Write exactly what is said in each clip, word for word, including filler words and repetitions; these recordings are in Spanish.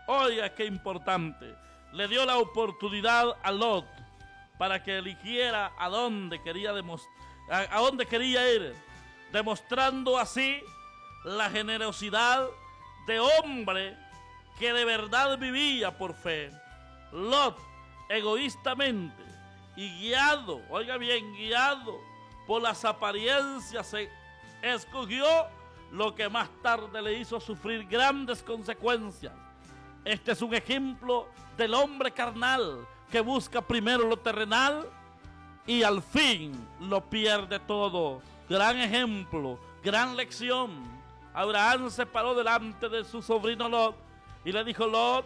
Oiga, qué importante. Le dio la oportunidad a Lot para que eligiera a dónde quería demos- a, a dónde quería ir, demostrando así la generosidad de hombre que de verdad vivía por fe. Lot, egoístamente y guiado, oiga bien, guiado por las apariencias, se escogió lo que más tarde le hizo sufrir grandes consecuencias. Este es un ejemplo del hombre carnal que busca primero lo terrenal y al fin lo pierde todo. Gran ejemplo, gran lección. Abraham se paró delante de su sobrino Lot y le dijo: Lot,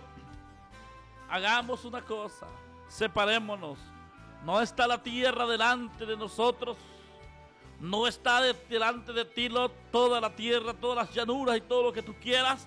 hagamos una cosa, separémonos. No está la tierra delante de nosotros, no está de, delante de ti, Lot, toda la tierra, todas las llanuras y todo lo que tú quieras.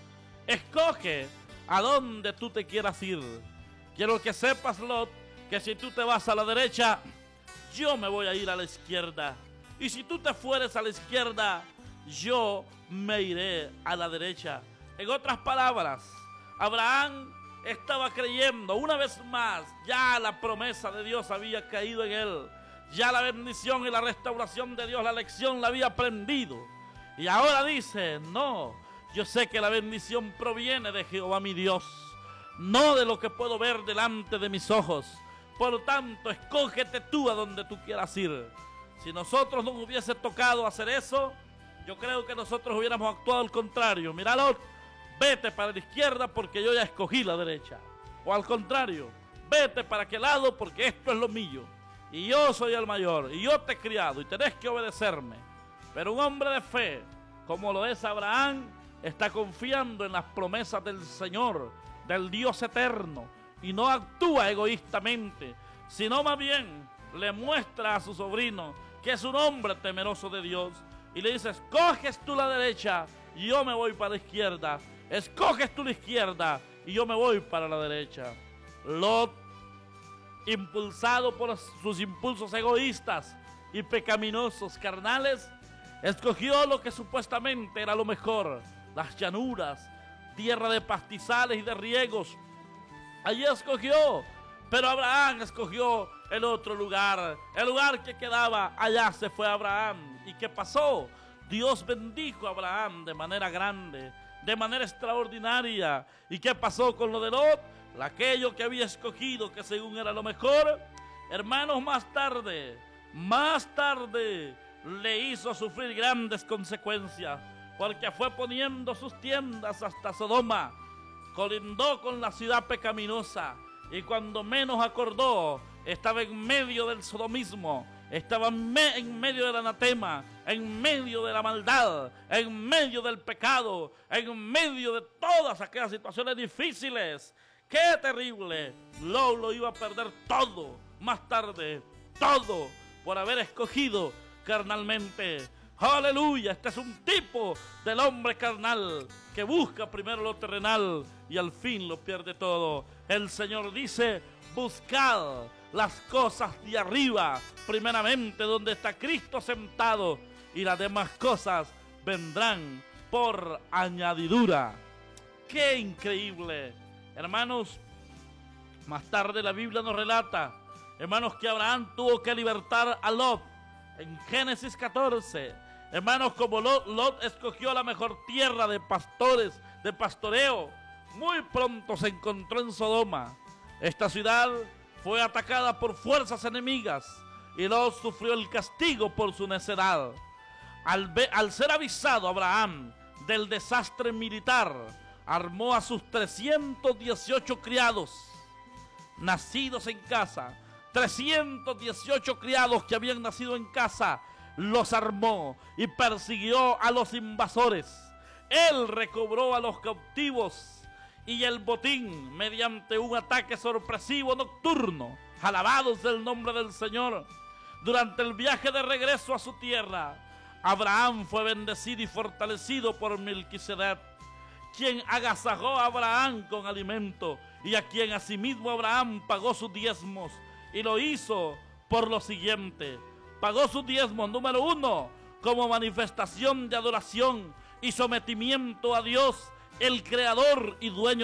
Escoge a dónde tú te quieras ir. Quiero que sepas, Lot, que si tú te vas a la derecha, yo me voy a ir a la izquierda. Y si tú te fueres a la izquierda, yo me iré a la derecha. En otras palabras, Abraham estaba creyendo una vez más, ya la promesa de Dios había caído en él, ya la bendición y la restauración de Dios, la lección la había aprendido. Y ahora dice: no, yo sé que la bendición proviene de Jehová mi Dios, no de lo que puedo ver delante de mis ojos. Por tanto, escógete tú a donde tú quieras ir. Si nosotros nos hubiese tocado hacer eso, yo creo que nosotros hubiéramos actuado al contrario. Mira, Lot, vete para la izquierda porque yo ya escogí la derecha. O al contrario, vete para aquel lado porque esto es lo mío. Y yo soy el mayor, y yo te he criado, y tenés que obedecerme. Pero un hombre de fe, como lo es Abraham, está confiando en las promesas del Señor, del Dios eterno, y no actúa egoístamente, sino más bien le muestra a su sobrino que es un hombre temeroso de Dios, y le dice: escoges tú la derecha, y yo me voy para la izquierda. Escoges tú la izquierda, y yo me voy para la derecha. Lot, impulsado por sus impulsos egoístas y pecaminosos carnales, escogió lo que supuestamente era lo mejor: las llanuras, tierra de pastizales y de riegos. Allí escogió, pero Abraham escogió el otro lugar, el lugar que quedaba. Allá se fue Abraham. ¿Y qué pasó? Dios bendijo a Abraham de manera grande, de manera extraordinaria. ¿Y qué pasó con lo de Lot? Aquello que había escogido, que según era lo mejor, hermanos, más tarde, más tarde, le hizo sufrir grandes consecuencias, porque fue poniendo sus tiendas hasta Sodoma, colindó con la ciudad pecaminosa, y cuando menos acordó, estaba en medio del sodomismo, estaba me- en medio del anatema, en medio de la maldad, en medio del pecado, en medio de todas aquellas situaciones difíciles. ¡Qué terrible! Lot lo iba a perder todo, más tarde, todo, por haber escogido carnalmente. ¡Aleluya! Este es un tipo del hombre carnal que busca primero lo terrenal y al fin lo pierde todo. El Señor dice: buscad las cosas de arriba, primeramente donde está Cristo sentado, y las demás cosas vendrán por añadidura. ¡Qué increíble! Hermanos, más tarde la Biblia nos relata, hermanos, que Abraham tuvo que libertar a Lot. En Génesis catorce, hermanos, como Lot, Lot escogió la mejor tierra de pastores, de pastoreo, muy pronto se encontró en Sodoma. Esta ciudad fue atacada por fuerzas enemigas y Lot sufrió el castigo por su necedad. Al, ve, al ser avisado Abraham del desastre militar, armó a sus trescientos dieciocho criados nacidos en casa. trescientos dieciocho criados que habían nacido en casa, los armó y persiguió a los invasores. Él recobró a los cautivos y el botín mediante un ataque sorpresivo nocturno. Alabados del nombre del Señor. Durante el viaje de regreso a su tierra, Abraham fue bendecido y fortalecido por Melquisedec, quien agasajó a Abraham con alimento y a quien asimismo Abraham pagó sus diezmos. Y lo hizo por lo siguiente: pagó sus diezmos, número uno, como manifestación de adoración y sometimiento a Dios, el creador y dueño